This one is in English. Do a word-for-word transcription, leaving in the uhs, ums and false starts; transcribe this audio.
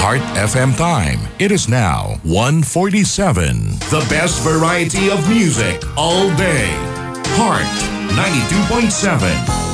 Heart F M time. It is now one forty-seven. The best variety of music all day. Heart ninety-two point seven.